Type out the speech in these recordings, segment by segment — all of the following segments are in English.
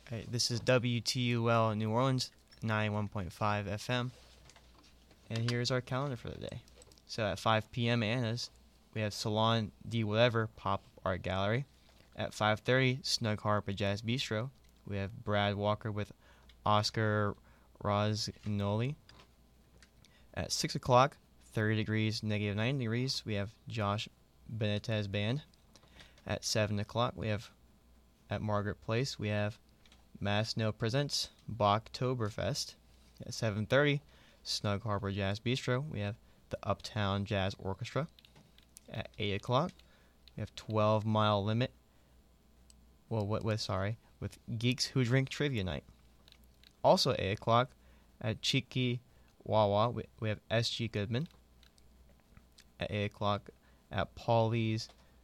Right, this is WTUL New Orleans, 91.5 FM. And here's our calendar for the day. So at 5 p.m. Anna's, we have Salon de Whatever Pop-Up Art Gallery. At 5:30, Snug Harbor Jazz Bistro. We have Brad Walker with Oscar Rossignoli. At 6 o'clock, 30 degrees, negative 9 degrees, we have Josh Benitez Band. At 7 o'clock, we have at Margaret Place, we have Mass No Presents Bachtoberfest. At 7:30, Snug Harbor Jazz Bistro, we have the Uptown Jazz Orchestra. At 8 o'clock, we have 12 Mile Limit. With Geeks Who Drink Trivia Night. Also at 8 o'clock, at Cheeky Wawa, we have S.G. Goodman. At 8 o'clock, at Paulie's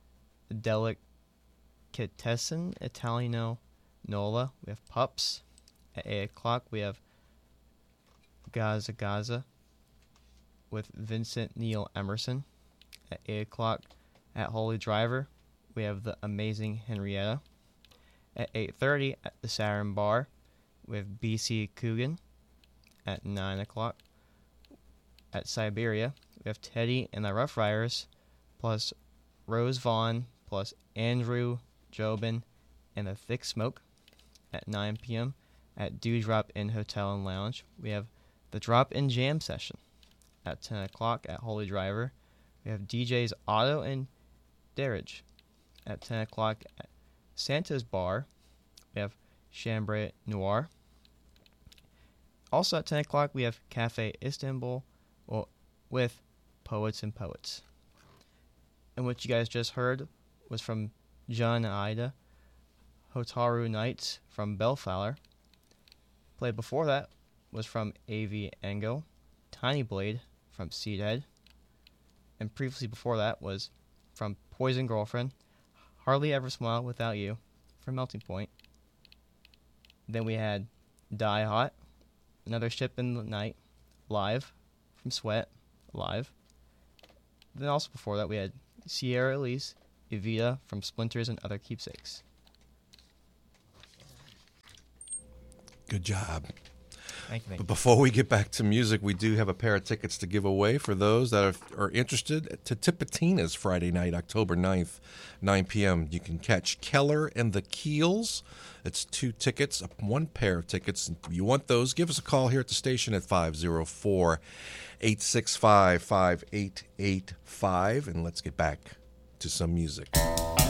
Delicatessen Italiano Nola, we have Pups. At 8 o'clock, we have Gaza Gaza with Vincent Neil Emerson. At 8 o'clock, at Holy Driver, we have the Amazing Henrietta. At 8:30, at the Saturn Bar, we have B.C. Coogan. At 9 o'clock, at Siberia, we have Teddy and the Rough Riders, plus Rose Vaughn, plus Andrew Jobin and the Thick Smoke. At 9 p.m., at Dewdrop Inn Hotel and Lounge, we have the Drop-In Jam Session. At 10 o'clock, at Holy Driver, we have DJs Otto and Derridge. At 10 o'clock, at Santa's Bar, we have Chambray Noir. Also at 10 o'clock, we have Cafe Istanbul with Poets and Poets. And what you guys just heard was from John and Ida, Hotaru Nights from Bellflower. Played before that was from A.V. Engel, Tiny Blade from Seedhead. And previously before that was from Poison Girlfriend, Hardly Ever Smile Without You from Melting Point. Then we had Die Hot, Another Ship in the Night, live from Sweat, live. Then also before that we had Sierra Elise, Evita from Splinters and Other Keepsakes. Good job. Thank you. But before we get back to music, we do have a pair of tickets to give away for those that are interested to Tipitina's Friday night, October 9th, 9 p.m. You can catch Keller and the Keels. It's 2 tickets, 1 pair of tickets. If you want those, give us a call here at the station at 504-865-5885. And let's get back to some music.